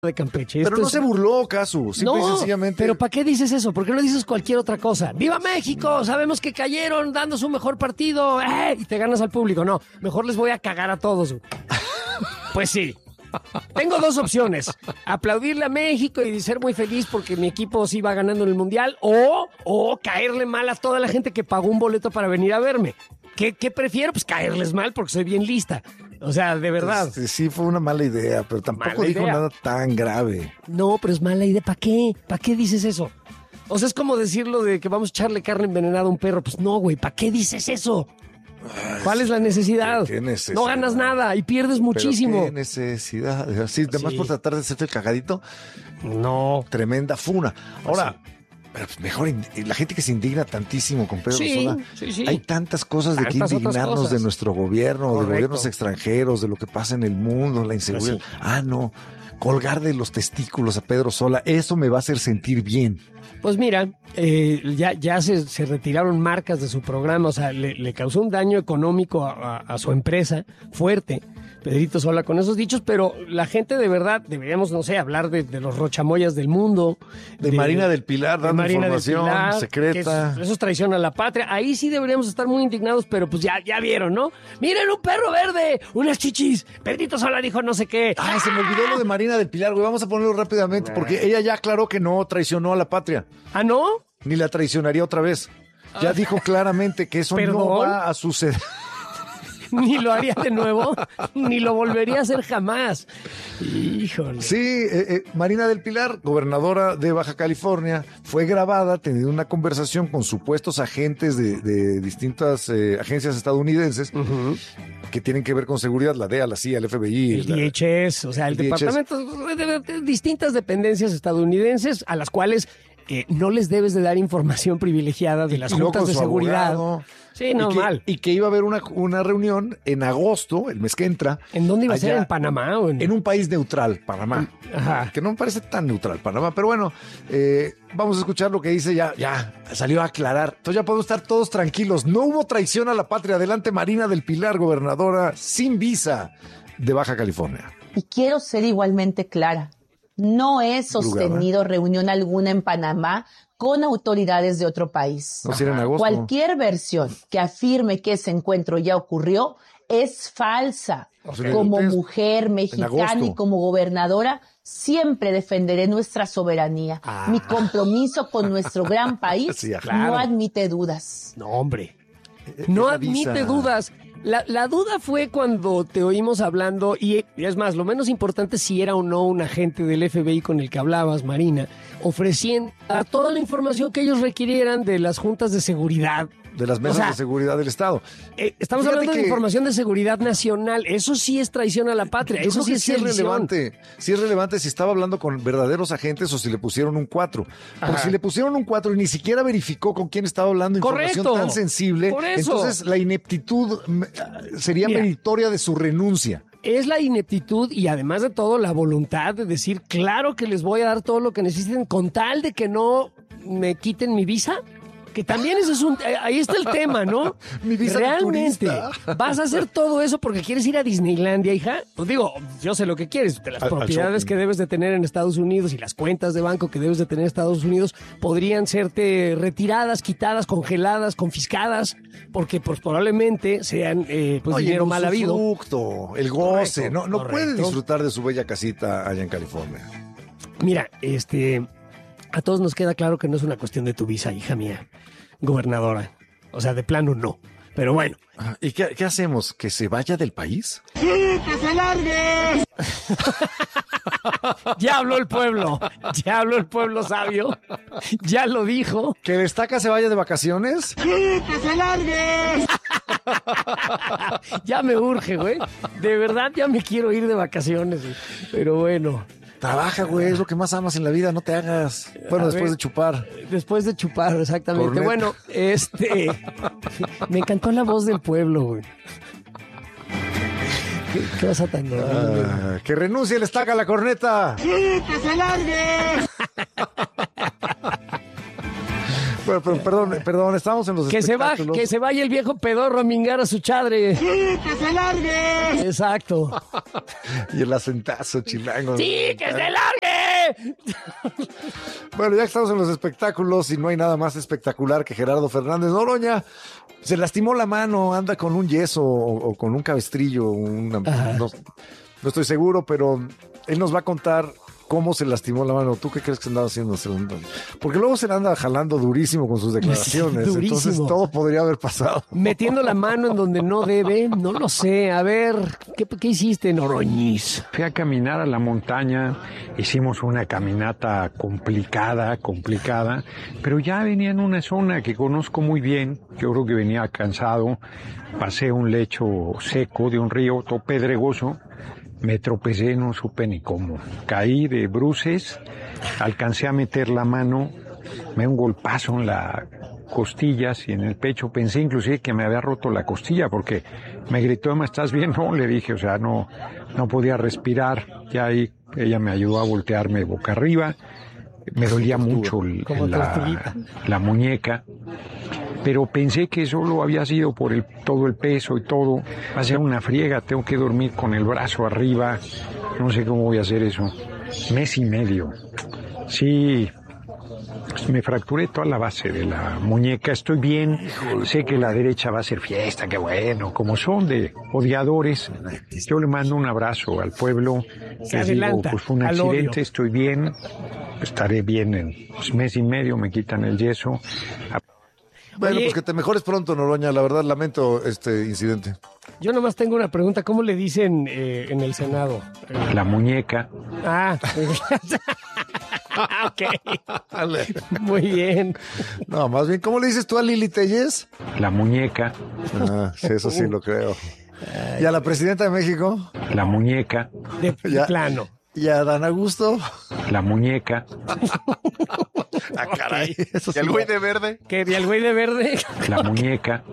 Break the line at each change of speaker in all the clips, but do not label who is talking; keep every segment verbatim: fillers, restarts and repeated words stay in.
de Campeche.
Pero
Esto
no
es...
se burló, Casu. Simple
no,
y sencillamente.
pero ¿para qué dices eso? ¿Por qué no dices cualquier otra cosa? ¡Viva México! Sabemos que cayeron dando su mejor partido. ¡Eh! Y te ganas al público. No, mejor les voy a cagar a todos. Pues sí. Tengo dos opciones. Aplaudirle a México y ser muy feliz porque mi equipo sí va ganando en el Mundial. O, o caerle mal a toda la gente que pagó un boleto para venir a verme. ¿Qué, qué prefiero? Pues caerles mal porque soy bien lista. O sea, de verdad.
Este, sí, fue una mala idea, pero tampoco
Mala
dijo
idea.
nada tan grave.
No, pero es mala idea. ¿Para qué? ¿Para qué dices eso? O sea, es como decirlo de que vamos a echarle carne envenenada a un perro. Pues no, güey, ¿para qué dices eso? ¿Cuál es la necesidad?
¿Qué necesidad?
No ganas nada y pierdes muchísimo.
¿Pero qué necesidad? Así, además
Sí.
por tratar de hacerte el cagadito.
No.
Tremenda funa. Ahora, pero pues mejor, in- la gente que se indigna tantísimo con Pedro
Sí,
Sola.
sí, sí.
Hay tantas cosas de
Tantas
que
otras
indignarnos
cosas.
de nuestro gobierno,
Correcto.
de gobiernos extranjeros, de lo que pasa en el mundo, la inseguridad.
Pues sí.
Ah, no. Colgar de los testículos a Pedro Sola, eso me va a hacer sentir bien.
Pues mira, eh, ya, ya se, se retiraron marcas de su programa, o sea, le, le causó un daño económico a, a- a su empresa fuerte, Pedrito Sola, con esos dichos, pero la gente de verdad, deberíamos, no sé, hablar de, de los rochamoyas del mundo.
De Marina del Pilar
de
dando
Marina del
información
Pilar,
secreta.
que es- eso es traición a la patria. Ahí sí deberíamos estar muy indignados, pero pues ya, ya vieron, ¿no? ¡Miren, un perro verde! ¡Unas chichis! Pedrito Sola dijo no sé qué.
Ah, se me olvidó lo de Marina del Pilar, güey. Vamos a ponerlo rápidamente, porque ella ya aclaró que no traicionó a la patria,
¿Ah, no?
ni la traicionaría otra vez. Ya dijo claramente que eso no
¿Perdón?
va a suceder.
Ni lo haría de nuevo, ni lo volvería a hacer jamás. Híjole.
Sí, eh, eh, Marina del Pilar, gobernadora de Baja California, fue grabada teniendo una conversación con supuestos agentes de, de distintas eh, agencias estadounidenses
Ujú.
que tienen que ver con seguridad, la D E A, la C I A, el F B I.
El
la-
D H S, o sea, el,
el D H S.
departamento de, de- de distintas dependencias estadounidenses a las cuales eh, no les debes de dar información privilegiada de
y-
las
y luego
juntas
con
de
su
seguridad.
abogado.
Sí, no,
y que,
mal.
Y que iba a haber una, una reunión en agosto, el mes que entra.
¿En dónde iba a ser?
allá,
¿En Panamá? O en...
En un país neutral, Panamá.
Ajá.
Que no me parece tan neutral, Panamá. Pero bueno, eh, vamos a escuchar lo que dice ya. Ya salió a aclarar. Entonces ya podemos estar todos tranquilos. No hubo traición a la patria. Adelante, Marina del Pilar, gobernadora sin visa de Baja California.
Y quiero ser igualmente clara. No he sostenido reunión alguna en Panamá con autoridades de otro país.
No, si era en agosto.
Cualquier versión que afirme que ese encuentro ya ocurrió es falsa.
O sea,
Como
ustedes-
mujer mexicana
agosto.
y como gobernadora, siempre defenderé nuestra soberanía.
Ah.
Mi compromiso con nuestro gran país
Sí,
claro.
no admite dudas.
No, hombre. No
Esa
admite
visa-
dudas. La, la duda fue cuando te oímos hablando, y, y es más, lo menos importante si era o no un agente del F B I con el que hablabas, Marina, ofreciendo a toda la información que ellos requirieran de las juntas de seguridad.
De las mesas
O sea,
de seguridad del Estado.
Eh, estamos
Fíjate
hablando de
que-
información de seguridad nacional. Eso sí es traición a la patria.
Yo
Eso
creo
sí
que
es
sí es
sedición.
relevante. Sí es relevante si estaba hablando con verdaderos agentes o si le pusieron un cuatro. Porque
Ajá.
si le pusieron un cuatro y ni siquiera verificó con quién estaba hablando información
Correcto.
tan sensible,
Por eso.
entonces la ineptitud mm, sería
Mira.
meritoria de su renuncia.
Es la ineptitud y además de todo la voluntad de decir, claro que les voy a dar todo lo que necesiten con tal de que no me quiten mi visa. Que también ese es un... eh, ahí está el tema, ¿no?
Mi visa de
Realmente,
turista.
¿vas a hacer todo eso porque quieres ir a Disneylandia, hija? Pues digo, yo sé lo que quieres. De las
Al- al
propiedades
shopping.
que debes de tener en Estados Unidos y las cuentas de banco que debes de tener en Estados Unidos podrían serte retiradas, quitadas, congeladas, confiscadas, porque pues probablemente sean eh, pues
Oye,
dinero
el
mal habido.
usufructo, el goce.
Correcto,
no no puede
correcto.
disfrutar de su bella casita allá en California.
Mira, este, a todos nos queda claro que no es una cuestión de tu visa, hija mía, gobernadora. O sea, de plano no. Pero bueno,
Ah, ¿y qué, qué hacemos? ¿Que se vaya del país?
ya habló el pueblo, ya habló el pueblo sabio, ya lo dijo.
¿Que Destaca se vaya de vacaciones?
Ya me urge, güey. De verdad ya me quiero ir de vacaciones, güey. Pero bueno,
Trabaja, güey, es lo que más amas en la vida, no te hagas. Bueno,
A
después
ver.
de chupar.
después de chupar, exactamente.
Corneta.
Bueno, este, me encantó la voz del pueblo, güey. ¿Qué, qué cosa tan horrible?
Ah, que renuncie el Estaca a la corneta. Bueno, pero perdón, perdón, estamos en los
Que se, va,
espectáculos.
que se vaya el viejo pedorro a mingar a su chadre.
¡Sí, que se largue!
Exacto.
Y el acentazo chilango.
¡Sí, que se largue!
Bueno, ya que estamos en los espectáculos y no hay nada más espectacular que Gerardo Fernández Noroña, se lastimó la mano, anda con un yeso o, o con un cabestrillo, una, no, no estoy seguro, pero él nos va a contar cómo se lastimó la mano. ¿Tú qué crees que andaba haciendo? Porque luego se le anda jalando durísimo con sus declaraciones.
Sí, durísimo.
Entonces todo podría haber pasado.
Metiendo la mano en donde no debe, no lo sé. A ver, ¿qué, qué hiciste, Noroñis?
Fui a caminar a la montaña, hicimos una caminata complicada, complicada, pero ya venía en una zona que conozco muy bien. Yo creo que venía cansado, pasé un lecho seco de un río, todo pedregoso. Me tropecé, no supe ni cómo. Caí de bruces, alcancé a meter la mano, me dio un golpazo en las costillas y en el pecho. Pensé inclusive que me había roto la costilla porque me gritó, ¿me estás bien? No, le dije, o sea, no, no podía respirar. Ya ahí ella me ayudó a voltearme boca arriba. Me dolía mucho el, la, la muñeca. Pero pensé que solo había sido por el, todo el peso y todo. Va a ser una friega, tengo que dormir con el brazo arriba. No sé cómo voy a hacer eso. Mes y medio. Sí, me fracturé toda la base de la muñeca. Estoy bien. Sé que la derecha va a ser fiesta, qué bueno. Como son de odiadores, yo le mando un abrazo al pueblo.
Se
Les
adelanta
digo, pues fue un
al
accidente,
odio.
estoy bien. Estaré bien en mes y medio, me quitan el yeso.
Bueno,
Oye,
pues que te mejores pronto, Noroña. La verdad, lamento este incidente.
yo nomás tengo una pregunta. ¿Cómo le dicen eh, en el Senado? Eh,
La muñeca.
ah, ok. Muy bien.
No, más bien, ¿cómo le dices tú a Lili Telles?
La muñeca.
Ah, sí, eso sí lo creo. ¿Y a la presidenta de México?
La muñeca.
De
Ya.
plano.
¿Y a Dan Augusto?
La muñeca.
Ah, caray. Eso
¿Y
sí
el
no.
güey de verde?
¿Qué? ¿Y el güey de verde?
La muñeca.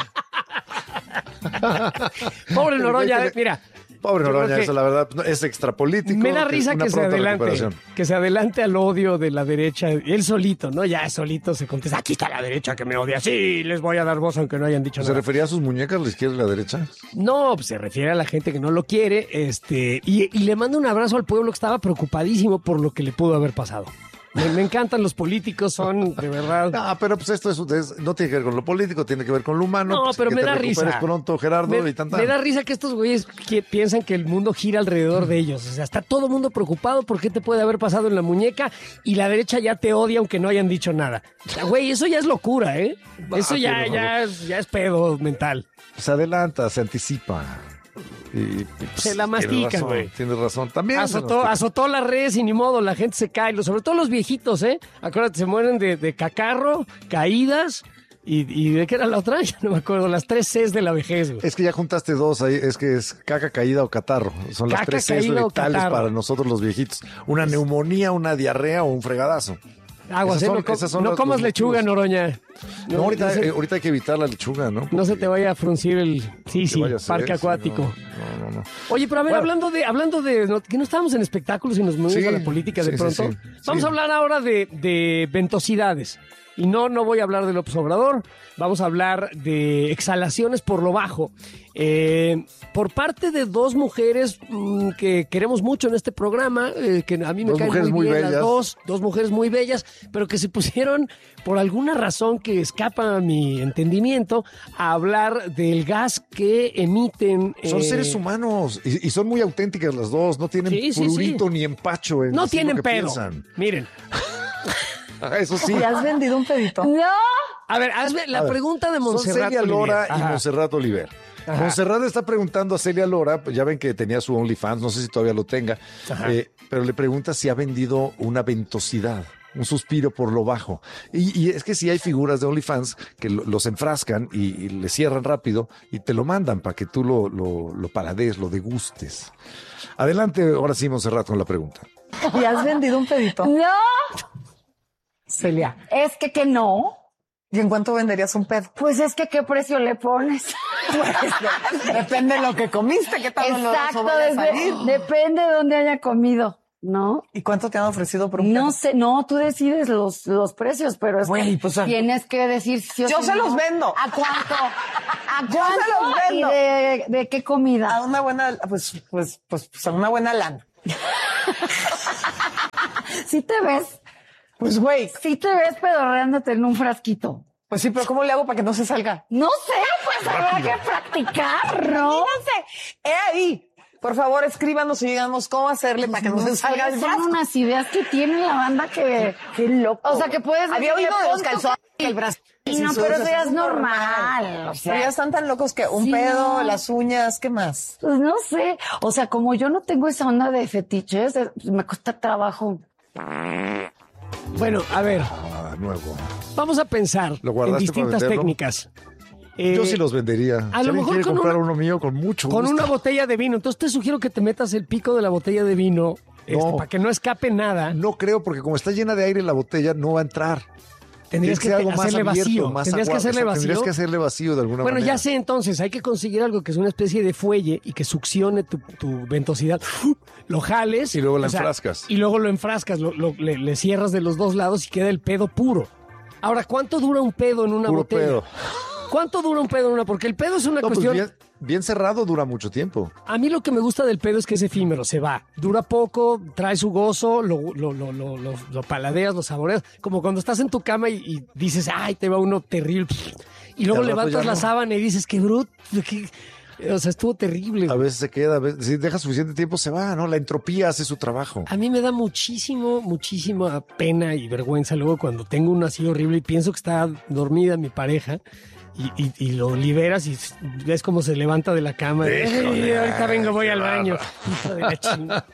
Pobre Noroña,
güey
eh, mira.
Pobre
Yo creo
Noroña,
que-
eso la verdad no, es extrapolítico.
Me da risa
una
que se
pronta
adelante,
recuperación.
que se adelante al odio de la derecha. Él solito, ¿no? Ya solito se contesta, aquí está la derecha que me odia. Sí, les voy a dar voz aunque no hayan dicho
¿Se
nada.
refería a sus muñecas, la izquierda y la derecha?
No, pues se refiere a la gente que no lo quiere, este, y, y le mando un abrazo al pueblo que estaba preocupadísimo por lo que le pudo haber pasado. Me, me encantan los políticos, son de verdad.
No, pero pues esto es, es- no tiene que ver con lo político, tiene que ver con lo humano.
No,
pues,
pero
que
me
te
da
recuperes
risa.
pronto, Gerardo,
Me,
y tan, tan.
me da risa que estos güeyes que piensan que el mundo gira alrededor de ellos. O sea, está todo el mundo preocupado por qué te puede haber pasado en la muñeca y la derecha ya te odia aunque no hayan dicho nada. O sea, güey, eso ya es locura, ¿eh? Eso
Ah,
ya,
sí, no,
ya, es- ya es pedo mental.
Se adelanta, se anticipa. Y, y, pues,
Se la
tienes
mastica,
razón,
güey.
Tienes razón. También. se
Azotó,
mastica.
azotó las redes y ni modo, la gente se cae. Sobre todo los viejitos, ¿eh? Acuérdate, se mueren de, de cacarro, caídas y, y ¿de qué era la otra? Ya no me acuerdo. Las tres Cs de la vejez, güey.
Es que ya juntaste dos ahí, es que es caca caída o catarro. Son las
Caca,
tres Cs
caída o
letales
catarro.
para nosotros los viejitos. Una neumonía, una diarrea o un fregadazo.
Aguas,
esas
¿eh?
son-
No, com-
esas son
no
los-
comas
los
lechuga,
motivos.
Noroña.
No, ahorita,
no se,
eh, ahorita hay que evitar la lechuga, ¿no?
no se te vaya a fruncir el... Sí,
Que
sí,
vaya a ser,
parque
sí,
acuático.
No, no, no, no.
Oye, pero a ver,
Bueno.
hablando de, hablando de, no, que no estábamos en espectáculos y nos movimos
Sí,
a la política de
sí, sí,
pronto.
sí.
Vamos
Sí.
a hablar ahora de, de ventosidades. Y no, no voy a hablar de López Obrador, vamos a hablar de exhalaciones por lo bajo. Eh, por parte de dos mujeres mm, que queremos mucho en este programa, eh, que a mí me
Dos
caen
mujeres
muy
muy
bien las
bellas.
dos, dos mujeres muy bellas, pero que se pusieron, por alguna razón que escapa a mi entendimiento, a hablar del gas que emiten.
Son
eh,
seres humanos y, y son muy auténticas las dos. No tienen
Sí, sí,
prurito
sí.
ni empacho en
No
decir lo
tienen
que
pedo.
piensan.
Miren.
Ah, eso sí.
¿Y has vendido un pedito?
No,
A ver, hazme la
A ver,
pregunta de
Son
Montserrat
Celia
Olivier.
Lora y
Ajá.
Montserrat Oliver.
Ajá.
Montserrat le está preguntando a Celia Lora, pues ya ven que tenía su OnlyFans, no sé si todavía lo tenga,
Ajá.
eh, pero le pregunta si ha vendido una ventosidad, un suspiro por lo bajo. Y, y es que sí hay figuras de OnlyFans que lo- los enfrascan y, y le cierran rápido y te lo mandan para que tú lo, lo, lo paladees, lo degustes. Adelante, ahora sí, Montserrat, con la pregunta.
¿Y has vendido un pedito?
no,
Celia.
es que que no.
¿Y en cuánto venderías un pedo?
Pues es que qué precio le pones.
Depende de lo que comiste, qué tal oloroso
Exacto,
vaya a
desde-
salir.
depende de dónde haya comido. ¿no?
¿Y cuánto te han ofrecido por un
No
pedo?
sé, no, tú decides los, los precios, pero es
Güey,
que
pues,
tienes que decir si o
yo
si
se
no.
los vendo.
¿A cuánto? ¿A
Yo
cuánto?
se los vendo.
¿Y de, de qué comida?
A una buena, pues, pues, pues, pues a una buena lana.
¿Sí te ves?
Pues, güey,
Sí te ves pedorreándote en un frasquito.
pues sí, pero ¿cómo le hago para que no se salga?
No sé, pues habrá que practicar, ¿no?
Imagínense, he ahí. Por favor, escríbanos y díganos cómo hacerle para que no, se salga el
Son
brazo.
unas ideas que tiene la banda que... Qué loco. O sea, que puedes...
Había
decirle,
oído de los
"Pon tu
calzones y el brazo.
Sí, no,
Sí,
pero
eso
eso ya
es
es normal. O sea,
Pero ya están tan locos que un
Sí,
pedo,
no.
las uñas, ¿qué más?
pues no sé. O sea, como yo no tengo esa onda de fetiches, eh, me cuesta trabajo.
Bueno, a ver,
Ah, nuevo.
vamos a pensar
¿Lo
en
guardaste
distintas
para venderlo?
técnicas. Eh,
Yo sí los vendería.
a
Si
lo
alguien
mejor
quiere
con
comprar
una-
uno mío, con mucho
Con
gusto.
una botella de vino. Entonces te sugiero que te metas el pico de la botella de vino este,
No.
para que no escape nada.
No creo, porque como está llena de aire la botella, no va a entrar.
Tendrías que
Tiene ser algo más
hacerle
abierto,
vacío.
más
Tendrías que
agua-
hacerle
o sea,
vacío.
Tendrías que hacerle vacío de alguna
Bueno,
manera.
ya sé entonces, hay que conseguir algo que es una especie de fuelle y que succione tu, tu ventosidad. Lo jales.
Y luego la
o sea,
enfrascas.
Y luego lo enfrascas, lo, lo- le, le cierras de los dos lados y queda el pedo puro. Ahora, ¿cuánto dura un pedo en una
Puro
botella?
pedo.
¿Cuánto dura un pedo en una? Porque el pedo es una
No, pues
cuestión...
bien, bien cerrado dura mucho tiempo.
A mí lo que me gusta del pedo es que es efímero, se va. Dura poco, trae su gozo, lo, lo, lo, lo, lo- lo paladeas, lo saboreas. Como cuando estás en tu cama y, y dices, ay, te va uno terrible. Y luego
Y al rato
levantas
ya
la
no.
sábana y dices, qué bruto. qué-". O sea, estuvo terrible.
A veces se queda, a veces, si deja suficiente tiempo se va, ¿no? La entropía hace su trabajo.
A mí me da muchísimo, muchísima pena y vergüenza luego cuando tengo uno así horrible y pienso que está dormida mi pareja y, y- y lo liberas y ves cómo se levanta de la cama. y, "Ay, ahorita vengo, voy al baño. Hijo de la chingada.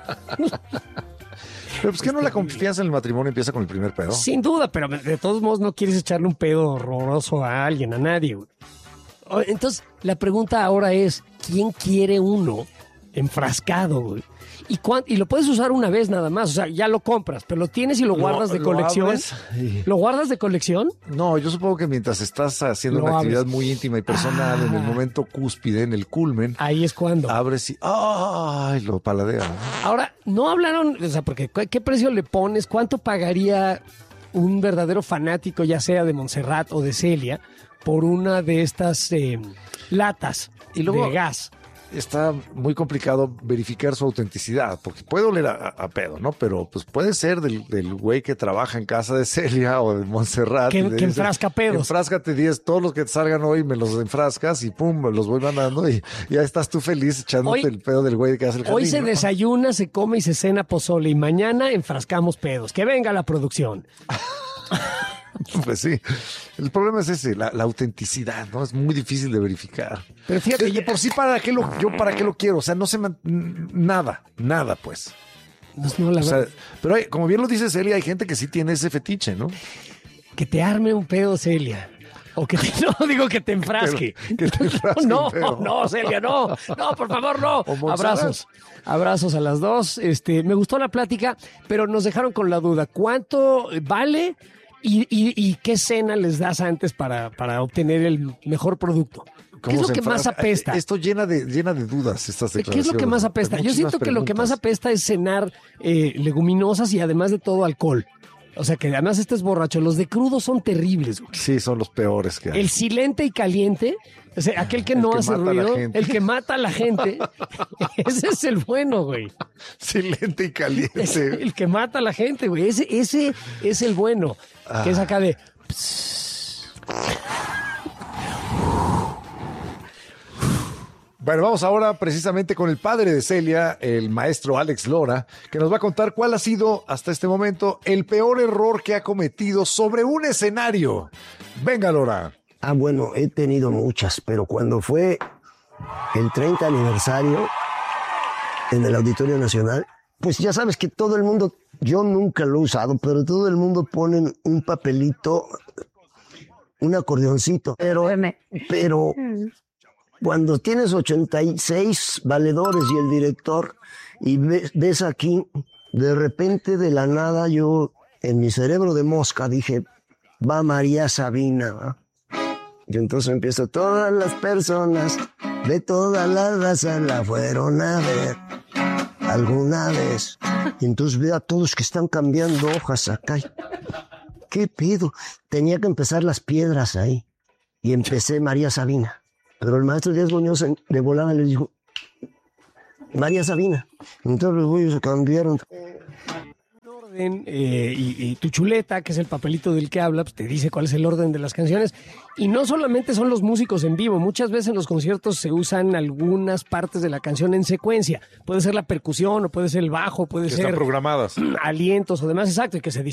Pero pues que no la confianza en el matrimonio empieza con el primer pedo.
Sin duda, pero de todos modos no quieres echarle un pedo horroroso a alguien, a nadie. Güey. O- Entonces, la pregunta ahora es, ¿quién quiere uno enfrascado, güey? ¿Y, cuán- y lo puedes usar una vez nada más, o sea, ya lo compras, pero lo tienes y lo guardas de
lo
colección.
abres y-
¿Lo guardas de colección?
No, yo supongo que mientras estás haciendo
Lo
una actividad
abres.
muy íntima y personal, en el
Ah.
momento cúspide, en el culmen,
Ahí es cuando.
abres y ¡ay! Lo paladea. ¿no?
Ahora, no hablaron, o sea, porque ¿qué qué precio le pones? ¿Cuánto pagaría un verdadero fanático, ya sea de Montserrat o de Celia, por una de estas eh, latas
Y luego-
de gas?
Está muy complicado verificar su autenticidad, porque puede oler a, a pedo, ¿no? Pero pues puede ser del, del güey que trabaja en casa de Celia o de Montserrat.
Que-
y le
que
dice,
enfrasca pedos.
Enfráscate diez, todos los que te salgan hoy me los enfrascas y pum, me los voy mandando y ya estás tú feliz echándote
Hoy-
el pedo del güey que hace el jardín.
Hoy se
¿no?
desayuna, se come y se cena pozole y mañana enfrascamos pedos. Que venga la producción.
Pues sí, el problema es ese, la, la autenticidad, ¿no? Es muy difícil de verificar.
Pero fíjate,
De
ya-
por sí, ¿para qué lo, yo para qué lo quiero? O sea, no se man- nada, nada, pues.
No, no, la
O sea,
verdad,
pero hay- como bien lo dice Celia, hay gente que sí tiene ese fetiche, ¿no?
que te arme un pedo, Celia. O que te, no digo que te enfrasque.
Pero que te enfrasque
no,
un pedo.
no, Celia, no. No, por favor, no.
O Montserrat.
Abrazos. Abrazos a las dos. Este, me gustó la plática, pero nos dejaron con la duda. ¿Cuánto vale y, y- y qué cena les das antes para, para obtener el mejor producto? ¿Qué
¿Cómo
es lo
se
que más
enfrasca?
apesta?
Esto llena de, llena de dudas, estas
¿Qué
declaraciones.
es lo que más apesta?
Hay
Yo siento
muchísimas
que lo que más
preguntas.
apesta es cenar eh, leguminosas y además de todo alcohol. O sea, que además estés borracho. Los de crudo son terribles, güey.
Sí, son los peores que hay.
El silente y caliente, o sea, aquel que
El
no
que
hace
mata a la
ruido,
gente.
el que mata a la gente, ese es el bueno, güey.
Silente y
Es
caliente.
el que mata a la gente, güey. Ese, ese es el bueno. Que es acá de...
Bueno, vamos ahora precisamente con el padre de Celia, el maestro Alex Lora, que nos va a contar cuál ha sido hasta este momento el peor error que ha cometido sobre un escenario. Venga, Lora.
Ah, bueno, he tenido muchas, pero cuando fue el treinta aniversario en el Auditorio Nacional, pues ya sabes que todo el mundo, yo nunca lo he usado, pero todo el mundo pone un papelito, un acordeoncito, pero, pero cuando tienes ochenta y seis valedores y el director y ves, ves aquí, de repente de la nada yo en mi cerebro de mosca dije, va María Sabina, ¿va? Y entonces empiezo, todas las personas de todas las razas la fueron a ver. alguna vez. Y entonces veo a todos que están cambiando hojas acá. ¿Qué pedo? Tenía que empezar las piedras ahí. Y empecé María Sabina. Pero el maestro Díaz Muñoz de volada le dijo, María Sabina. Entonces los güeyes se cambiaron.
Orden, eh, y, y tu chuleta, que es el papelito del que habla, pues te dice cuál es el orden de las canciones. Y no solamente son los músicos en vivo, muchas veces en los conciertos se usan algunas partes de la canción en secuencia. Puede ser la percusión, o puede ser el bajo, puede
Que
ser
están programadas.
alientos o demás, exacto, y que se